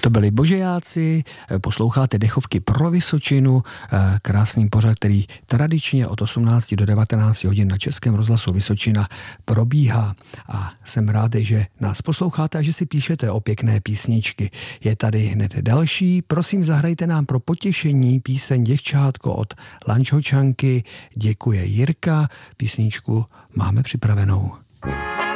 To byli Božejáci, posloucháte Dechovky pro Vysočinu, krásný pořad, který tradičně od 18 do 19 hodin na Českém rozhlasu Vysočina probíhá. A jsem rád, že nás posloucháte a že si píšete o pěkné písničky. Je tady hned další, prosím zahrajte nám pro potěšení píseň Děvčátko od Lančhočanky, děkuje Jirka, písničku máme připravenou.